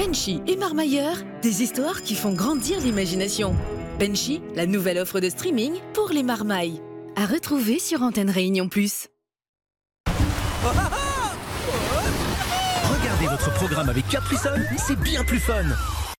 Benchy et Marmailleur, des histoires qui font grandir l'imagination. Benchy, la nouvelle offre de streaming pour les marmailles. À retrouver sur Antenne Réunion Plus. Regardez votre programme avec Caprisol, c'est bien plus fun.